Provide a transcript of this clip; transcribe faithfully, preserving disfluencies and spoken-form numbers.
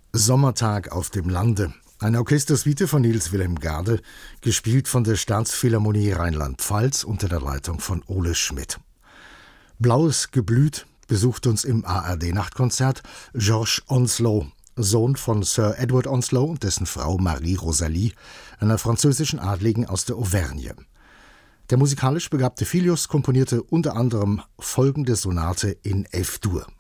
Sommertag auf dem Lande. Eine Orchestersuite von Niels Wilhelm Gade, gespielt von der Staatsphilharmonie Rheinland-Pfalz unter der Leitung von Ole Schmidt. Blaues Geblüt besucht uns im A R D-Nachtkonzert Georges Onslow, Sohn von Sir Edward Onslow und dessen Frau Marie Rosalie, einer französischen Adligen aus der Auvergne. Der musikalisch begabte Filius komponierte unter anderem folgende Sonate in F-Dur.